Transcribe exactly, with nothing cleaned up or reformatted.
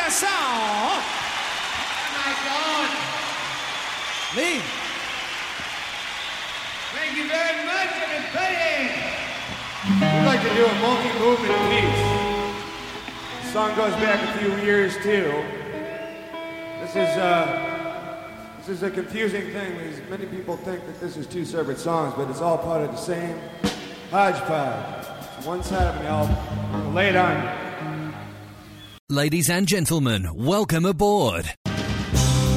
song. Oh my God. Lee. Thank you very much, everybody. We'd like to do a multi-movement piece. The song goes back a few years too. This is uh, this is a confusing thing. Because many people think that this is two separate songs, but it's all part of the same hodgepodge. It's one side of an album. I'll lay it on you. Ladies and gentlemen, welcome aboard.